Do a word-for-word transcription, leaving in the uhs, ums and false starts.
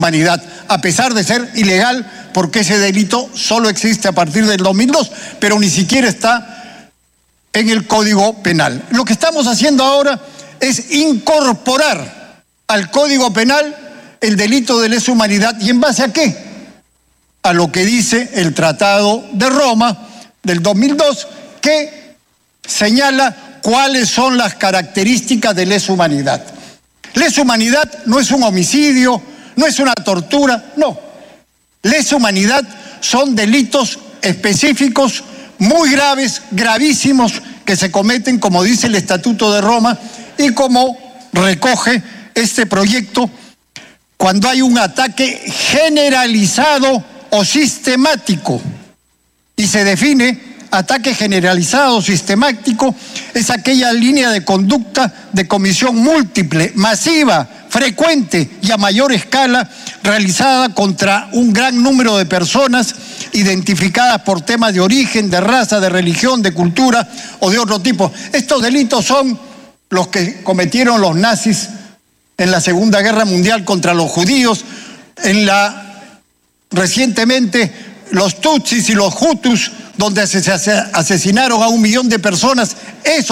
humanidad, a pesar de ser ilegal, porque ese delito solo existe a partir del dos mil dos, pero ni siquiera está en el Código Penal. Lo que estamos haciendo ahora es incorporar al Código Penal el delito de lesa humanidad. ¿Y en base a qué? A lo que dice el Tratado de Roma del dos mil dos, que señala cuáles son las características de lesa humanidad. Lesa humanidad no es un homicidio, no es una tortura, no. Lesa humanidad son delitos específicos, muy graves, gravísimos, que se cometen, como dice el Estatuto de Roma y como recoge este proyecto, cuando hay un ataque generalizado o sistemático. Y se define ataque generalizado o sistemático, es aquella línea de conducta de comisión múltiple, masiva, frecuente y a mayor escala, realizada contra un gran número de personas identificadas por temas de origen, de raza, de religión, de cultura o de otro tipo. Estos delitos son los que cometieron los nazis en la Segunda Guerra Mundial contra los judíos, en la recientemente los tutsis y los hutus, donde se asesinaron a un millón de personas. Eso